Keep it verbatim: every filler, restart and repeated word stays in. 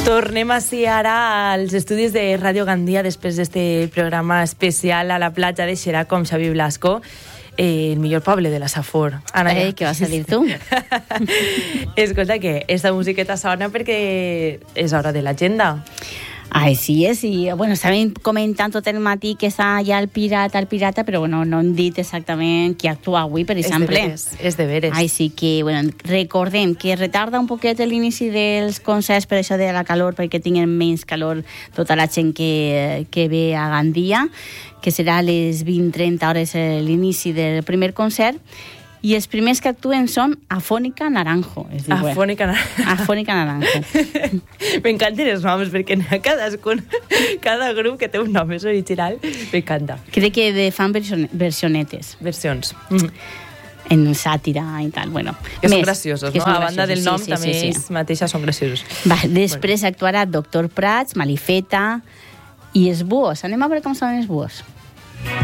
Tornem així ara als estudis de Ràdio Gandia després d'este programa especial a la platja de Xeraco amb Xavi Blasco, eh, el millor poble de la Safor. Ana, eh, què vas a dir tu? Escolta, que esta musiqueta sona perquè és hora de l'agenda. Ai, sí, és, i bueno, estàvem comentant tot el matí que està allà el pirata, el pirata, però bueno, no hem dit exactament qui actua avui, per exemple. És de veres, és de veres. Ai, sí que, bueno, recordem que retarda un poquet l'inici dels concerts per això de la calor, perquè tinguen menys calor tota la gent que, que ve a Gandia, que serà a les vint trenta hores l'inici del primer concert. I els primers que actuen són Afònica Naranjo. Es diu, Afònica Naranjo. Afònica Naranjo. M'encanten els noms, perquè cadascun, cada grup que té un nom és original, m'encanta. Crec que de fan version, versionetes. Versions. Mm. En sàtira i tal, bueno. Que són graciosos, no? A banda del nom, sí, sí, també sí, sí. ells mateixes són graciosos. Va, després bueno. actuarà Doctor Prats, Malifeta i els Búhos. Anem a veure com són els Búhos.